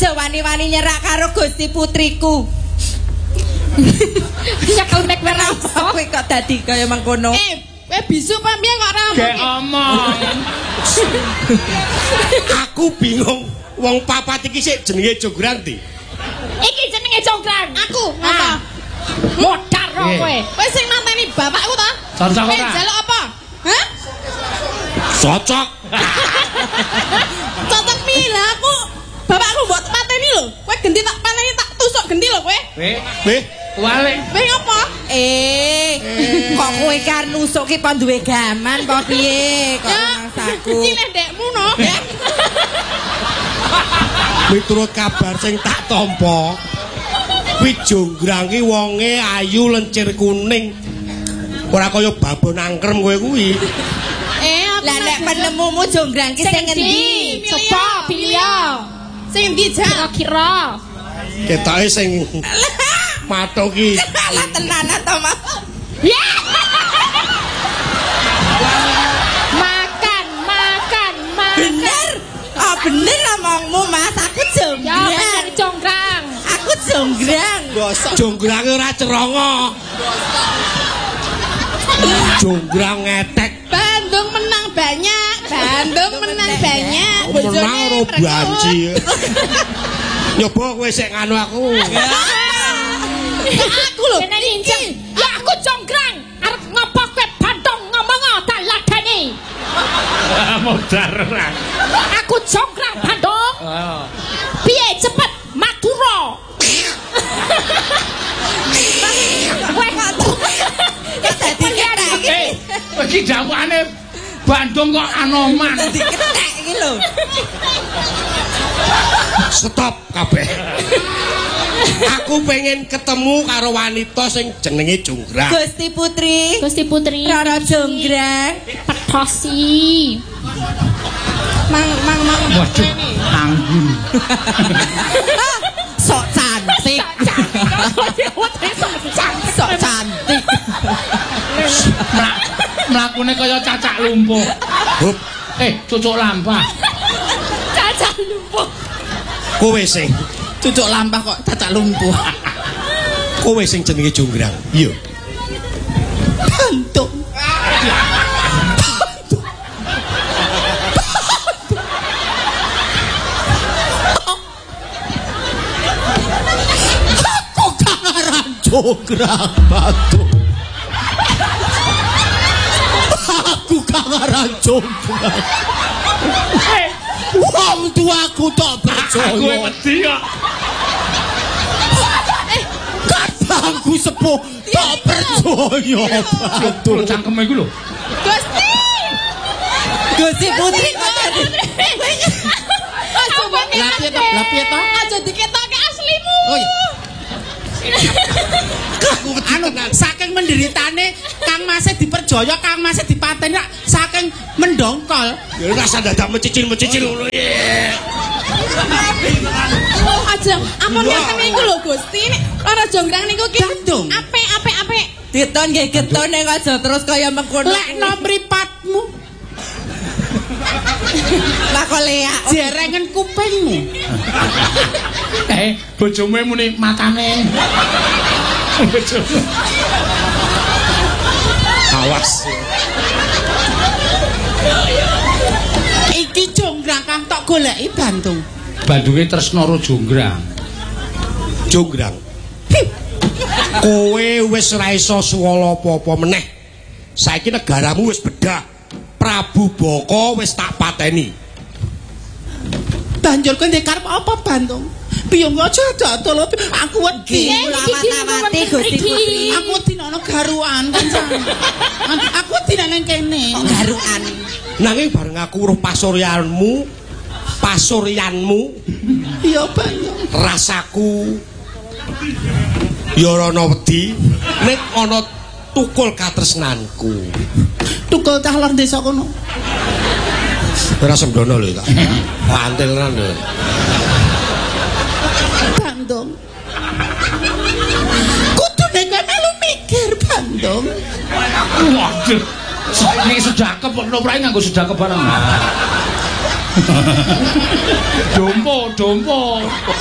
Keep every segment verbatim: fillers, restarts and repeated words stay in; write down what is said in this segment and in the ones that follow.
aja wani-wani nyerak karo Gusti putriku. Nyekel mek Kenapa kowe kok dadi kaya mangkono? Eh, kowe bisu apa piye kok ora Gek omong. Aku bingung. Wong papat iki sik jenenge Jonggrang ndi? Iki jenenge Jonggrang. Aku. Apa? Modar ro kowe. Kowe sing mateni bapakku ta? Cocok ora? Kowe njaluk apa? Hah? Cocok. Cocok piye lah aku. Bapakku mbok pateni lho. Kowe genti tak pateni tak tusuk genti lho kowe. Weh, Weh, wale. Kowe ngopo? Eh, kok kowe kan nusuk ki pon duwe gaman apa piye? Kok Ya, mangsaku. cileh ndekmu no. miturut kabar sing tak tampa, kuwi Jonggrang ki wonge ayu lencir kuning. Ora kaya babon angkrem kowe kuwi. Eh, Lah nek penemumu Jonggrang ki sing ngendi? Sopo pilih? Sing endi jak? Kira. Ketoke sing matuk ki. Lah tenan to, Mas. Makan, makan, makan. Bener. Oh, bener omongmu, Mas. Aku Ya, Jonggrang. bener Jonggrang. Aku Jonggrang. Jonggrang ora cerongo. Jonggrang ngetek. Bandung menang banyak. Bandung menang banyak. Menang ora banci. Nyoba kowe sik nganu aku. Ya aku lho. Iki. Ya aku Jonggrang. Arep ngopo kowe Bandung ngomong tak ladani. Modar ora. Aku Jonggrang Bandung. Oh. Piye cepet Madura. Kowe kok Dadi ketek iki. Eh, iki jawabane Bandung kok Anoman. Dadi ketek iki lho. Stop kabeh. Aku pengen ketemu karo wanita sing jenenge Jonggrang. Gusti Putri. Gusti Putri. Rara Jonggrang. Petosi. Mang mang mang. Waduh, anggun. Sok cantik. Sok cantik. Mlak mlakune kaya cacak lumpuh. Hup, Eh, cucuk lampah. Cacah lumpuh. kowe sing Cucuk lampah kok cacak lumpuh. kowe sing jenenge Jonggrang. Iya. Bantuk. Aku kangaran Jonggrang batu. Aku kangaran Jonggrang. Wong tuaku tak percaya. Aku wedi kok. Kadangku sepuh tak percaya batu. Cangkeme iku lho. Gusti. Gusti Putri kok dadi Lah piye to? Lah piye to? Aja diketoke aslimu. Oh iya. Anu saking menderitane Kang Mase diperjaya, Kang Mase dipateni saking mendongkol. Ya rasa dadak mecicil-mecicil ngono. Aja, ampun ngeten niku lho Gusti. Ora Jonggrang niku ki. Bandung. Apik, apik, apik. Diton nggih getone ning aja terus kaya mengkono. Lek no mripatmu, Lah kok leak. jerengen kupingmu. Eh, bojomu muni matane. Bojomu. Awas. Iki Jonggrang kang tok goleki Bandung. Bandunge tresno karo Jonggrang. Jonggrang. Kowe wis ora iso suwala apa-apa meneh. Saiki negaramu wis bedah. Prabu Baka wis tak pateni. Banjur kowe ndek karep apa Bandung? Piye aja dadol aku wedi. Lawat-lawati Gusti Putri. Aku wedi ana garukan kancane. Aku wedi nang kene. Garukan. Nanging bareng aku weruh pasuryanmu, pasuryanmu, Iya Bandung. rasaku ya ora ana wedi, nek ana tukul katresnanku. Tukul cah lor desa kono. Ora sembrono lho tak. Pantil tenan lho. Bandung. Kudune kowe melu mikir Bandung. Waduh. Ini sudah kep, noprain nganggo sudah kebarang. Dompo, dompo.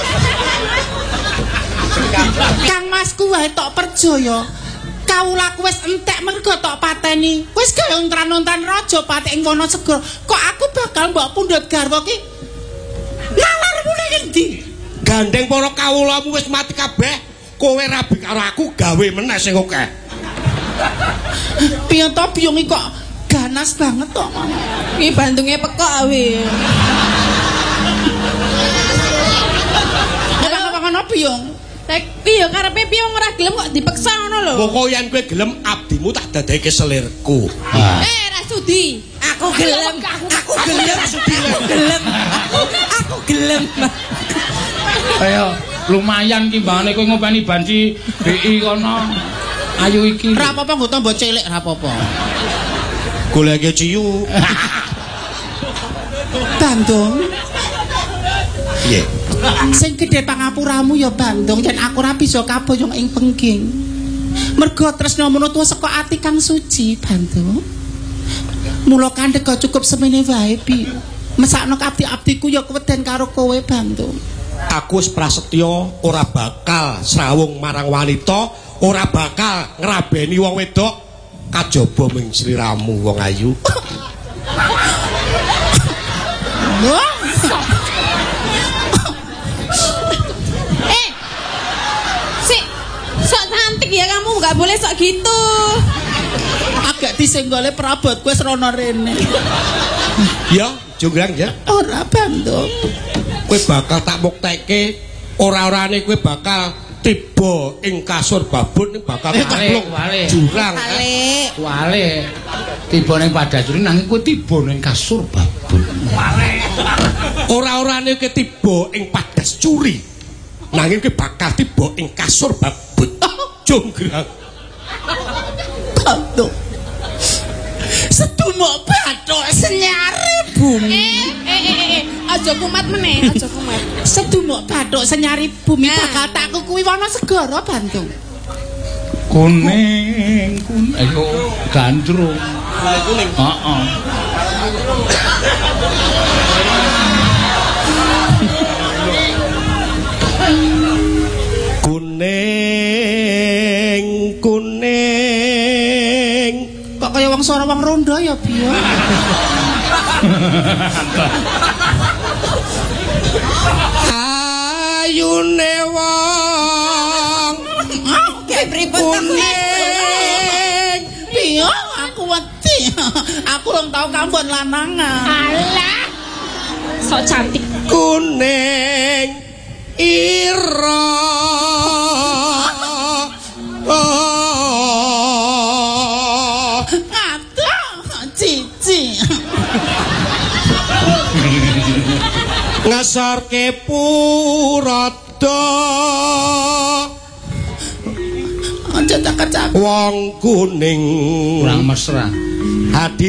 Kang Masku wae tok percaya. Kawulaku wis entek mergo tok pateni. Wis gawe untran-untran raja patek ing Wonosegoro. Kok aku bakal mbok pundhut garwa ki? Nalarmu ning endi? Gandeng para kawulamu wis mati kabeh. Kowe rabi karo aku gawe meneh sing akeh. Piye to biyung iki kok ganas banget kok. Iki bantunge pekok awe. Apa ngono biyung? Saiki ya karepe piye wong ora gelem kok dipeksa ngono lho. Pokok yen kowe gelem abdimu tak dadekake selirku. Eh, ra sudi. Aku gelem. Aku gelem. Aku gelem. Aku gelem. Ayo, lumayan ki mbangane kowe ngopeni banci B I kono. Ayu iki. Ora apa-apa nggo tambah cilik ora apa-apa. Goleke ciyu. Bandung. Piye? Sing gedhe pangapuramu ya Bandung yen aku ora bisa kaboyong ing pengging. Mergo tresna menuwa saka ati kang suci Bandung. Mula kandhek cukup semene wae Bi. Mesakno abdi-abdiku ya keweden karo kowe Bandung. Aku wis prasetya ora bakal srawung marang wanita, ora bakal ngrabeni wong wedok kajaba ming sliramu wong ayu. Eh. Sik, sok cantik ya kamu, enggak boleh sok gitu. Agak disenggole perabot wis rono rene. Ya, jonggrang ya. Ora Bandung. Kowe bakal tak buktekke ora-orane kowe bakal tiba ing kasur babut ning bakal Wale, wale. jurang. Balik. Wale. Tiba ning padacuri nanging kowe tiba ning kasur babut. Wale. Ora-orane kowe tiba ing padas curi. Nanging kowe bakal tiba ing kasur babut. Jonggrang. Bandung. Sedumuk bathuk senyari bumi. Eh, eh, eh, eh, aja kumat meneh, aja kumat. Sedumuk bathuk senyari bumi bakal tak kuwi Wonosegoro Bandung. Kuning, kuning. Ayo gandrung. Kuning. Heeh. Kuning, kuning. Kok kaya wong swara wong rondo ya, Biyo? Ayune wong Kayak pripun kuning. Biyo, aku wedi. Aku rong tau kambon lanangan. Alah. Sok cantik. Kuning ira. Oh. Aduh, cici. Ngasarke purada. Aja cakak-cakak. Wong kuning Kurang mesra. hadi